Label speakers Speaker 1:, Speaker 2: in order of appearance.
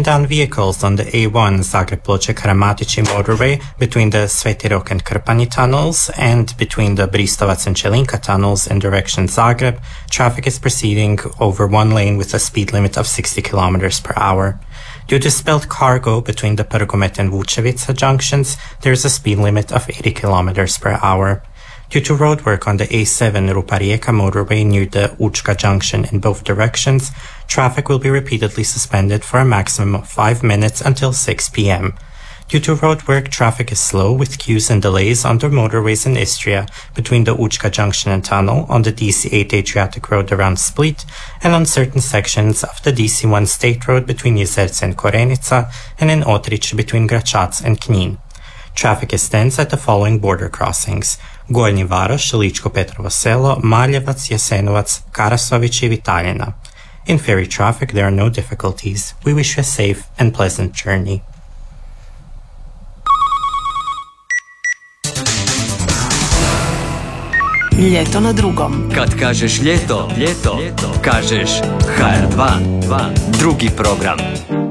Speaker 1: down vehicles on the A1 Zagreb-Ploče-Karamatici motorway between the Sveti Rok and Krpani tunnels and between the Bristovac and Chelinka tunnels in direction Zagreb, traffic is proceeding over one lane with a speed limit of 60 kilometers per hour. Due to spilled cargo between the Prgomet and Vučevica junctions, there is a speed limit of 80 kilometers per hour. Due to roadwork on the A7 Rupa-Rijeka motorway near the Učka junction in both directions, traffic will be repeatedly suspended for a maximum of 5 minutes until 6 p.m. Due to roadwork, traffic is slow with queues and delays on the motorways in Istria between the Učka junction and tunnel, on the DC8 Adriatic road around Split, and on certain sections of the DC1 state road between Jezerce and Korenica, and in Otrić between Gračac and Knin. Traffic is dense at the following border crossings: Gornji Varoš, Ličko-Petrovo Selo, Maljevac, Jasenovac, Karasović i Vitaljina. In ferry traffic, there are no difficulties. We wish you a safe and pleasant journey.
Speaker 2: Ljeto na drugom.
Speaker 3: Kad kažeš ljeto, kažeš HR2, drugi program.